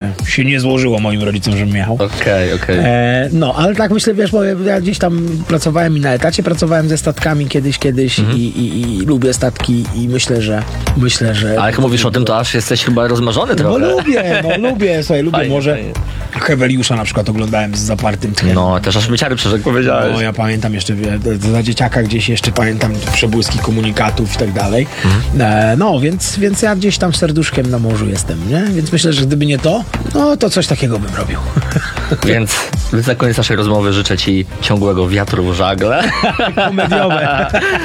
się nie złożyło moim rodzicom, żebym jechał. Okej. No, ale tak myślę, wiesz, bo ja gdzieś tam pracowałem i na etacie pracowałem ze statkami kiedyś i lubię statki i myślę, że... A jak mówisz o tym, to aż jesteś chyba rozmarzony trochę. Lubię, słuchaj, może Heweliusza na przykład oglądałem z zapartym tchem. No, też aż myciary jak powiedziałeś. No, ja pamiętam jeszcze, za dzieciaka gdzieś jeszcze pamiętam przebłyski komunikatów i tak dalej. No, więc ja gdzieś tam serduszkiem na morzu jestem, nie? Więc myślę, że gdyby nie to, no to coś takiego bym robił. Więc na koniec naszej rozmowy życzę ci ciągłego wiatru w żagle. Komediowe.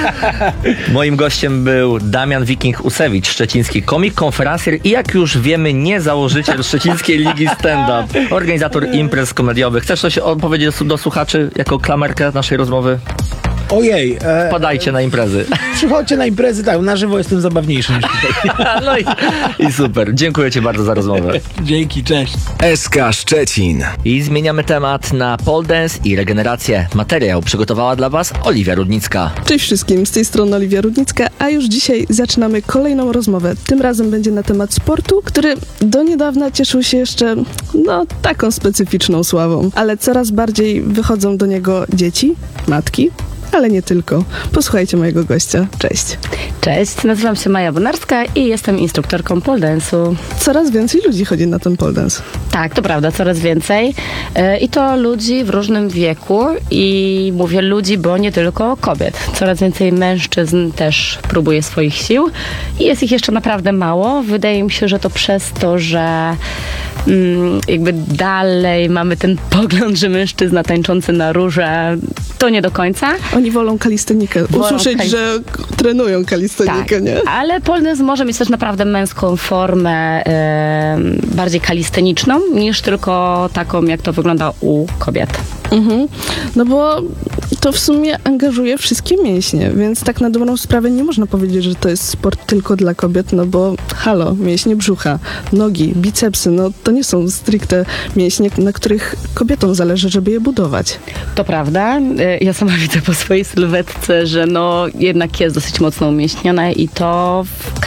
Moim gościem był Damian Wiking-Usewicz, szczeciński komik, konferencjer i jak już wiemy, nie założyciel Szczecińskiej Ligi Stand-Up, organizator imprez komediowych. Chcesz coś powiedzieć do słuchaczy jako klamerkę naszej rozmowy? Ojej. Podajcie na imprezy. Przychodźcie na imprezy, tak, na żywo jestem zabawniejszy niż tutaj. No i super. Dziękuję ci bardzo za rozmowę. Dzięki, cześć. SK Szczecin. I zmieniamy temat na pole dance i regenerację. Materiał przygotowała dla was Oliwia Rudnicka. Cześć wszystkim, z tej strony Oliwia Rudnicka, a już dzisiaj zaczynamy kolejną rozmowę. Tym razem będzie na temat sportu, który do niedawna cieszył się jeszcze, taką specyficzną sławą. Ale coraz bardziej wychodzą do niego dzieci, matki, ale nie tylko. Posłuchajcie mojego gościa. Cześć. Cześć, nazywam się Maja Bonarska i jestem instruktorką pole dance'u. Coraz więcej ludzi chodzi na ten pole dance. Tak, to prawda, coraz więcej. I to ludzi w różnym wieku i mówię ludzi, bo nie tylko kobiet. Coraz więcej mężczyzn też próbuje swoich sił i jest ich jeszcze naprawdę mało. Wydaje mi się, że to przez to, że jakby dalej mamy ten pogląd, że mężczyzna tańczący na róże to nie do końca. Oni wolą kalistenikę. Usłyszeć, że trenują kalistenikę, tak, nie? Ale pole dance może mieć też naprawdę męską formę, bardziej kalisteniczną, niż tylko taką, jak to wygląda u kobiet. No bo to w sumie angażuje wszystkie mięśnie, więc tak na dobrą sprawę nie można powiedzieć, że to jest sport tylko dla kobiet, no bo mięśnie brzucha, nogi, bicepsy, to nie są stricte mięśnie, na których kobietom zależy, żeby je budować. To prawda. Ja sama widzę po swojej sylwetce, że jednak jest dosyć mocno umięśniona i to w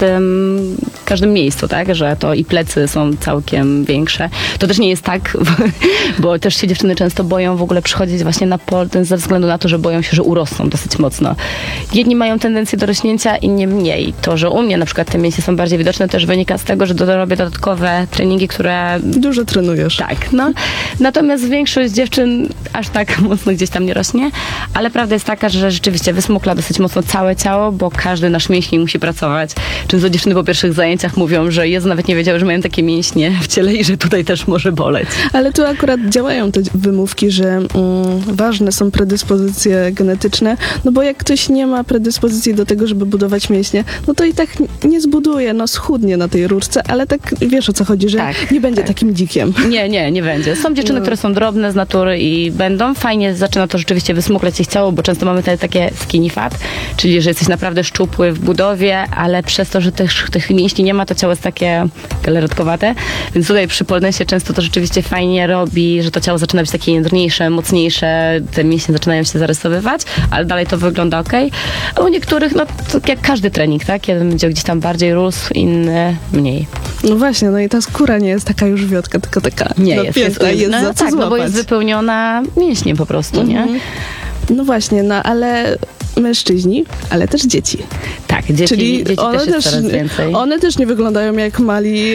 każdym miejscu, tak, że to i plecy są całkiem większe. To też nie jest tak, bo też się dziewczyny często boją w ogóle przychodzić właśnie na pole dance ze względu na to, że boją się, że urosną dosyć mocno. Jedni mają tendencję do rośnięcia, inni mniej. To, że u mnie na przykład te mięśnie są bardziej widoczne, też wynika z tego, że robię dodatkowe treningi, które... Dużo trenujesz. Tak, Natomiast większość dziewczyn aż tak mocno gdzieś tam nie rośnie, ale prawda jest taka, że rzeczywiście wysmukla dosyć mocno całe ciało, bo każdy nasz mięsień musi pracować. Często dziewczyny po pierwszych zajęciach mówią, że nawet nie wiedziały, że mają takie mięśnie w ciele i że tutaj też może boleć. Ale tu akurat działają te wymówki, że ważne są predyspozycje genetyczne, bo jak ktoś nie ma predyspozycji do tego, żeby budować mięśnie, to i tak nie zbuduje, schudnie na tej rurce, ale tak wiesz, o co chodzi, że nie będzie takim dzikiem. Nie będzie. Są dziewczyny, które są drobne z natury i będą. Fajnie zaczyna to rzeczywiście wysmuklać ich ciało, bo często mamy takie skinny fat, czyli że jesteś naprawdę szczupły w budowie, ale przez to, że tych mięśni nie ma, to ciało jest takie galaretkowate. Więc tutaj przy pole dance często to rzeczywiście fajnie robi, że to ciało zaczyna być takie jędrniejsze, mocniejsze, te mięśnie zaczynają się zarysowywać, ale dalej to wygląda okej. A u niektórych, to jak każdy trening, tak? Jeden będzie gdzieś tam bardziej rósł, inny mniej. No właśnie, i ta skóra nie jest taka już wiotka, tylko taka napięta, jest za co złapać. Bo jest wypełniona mięśniem po prostu, nie? No właśnie, ale mężczyźni, ale też dzieci. Tak, dzieci też jest coraz więcej. One też nie wyglądają jak mali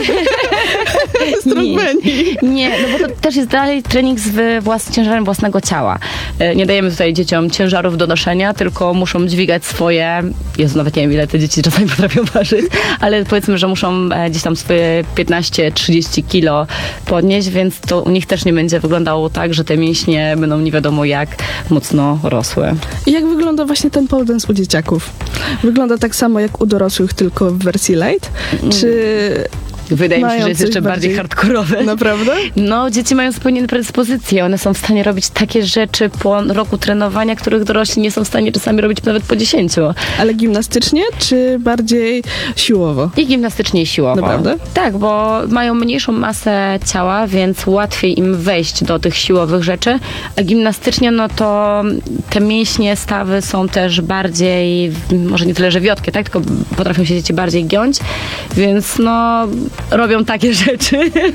strongmeni. Nie, bo to też jest dalej trening z ciężarem własnego ciała. Nie dajemy tutaj dzieciom ciężarów do noszenia, tylko muszą dźwigać swoje, nawet nie wiem, ile te dzieci czasami potrafią ważyć, ale powiedzmy, że muszą gdzieś tam swoje 15-30 kilo podnieść, więc to u nich też nie będzie wyglądało tak, że te mięśnie będą nie wiadomo jak mocno rosłe. I jak wygląda właśnie ten pole dance u dzieciaków? Wygląda tak samo jak u dorosłych, tylko w wersji light? Czy Wydaje mi się, że jest jeszcze bardziej hardkorowe. Naprawdę? Dzieci mają zupełnie inne predyspozycje. One są w stanie robić takie rzeczy po roku trenowania, których dorośli nie są w stanie czasami robić nawet po 10. Ale gimnastycznie, czy bardziej siłowo? I gimnastycznie, i siłowo. Naprawdę? Tak, bo mają mniejszą masę ciała, więc łatwiej im wejść do tych siłowych rzeczy. A gimnastycznie, to te mięśnie, stawy są też bardziej, może nie tyle, że wiotkie, tak? Tylko potrafią się dzieci bardziej giąć, więc robią takie rzeczy.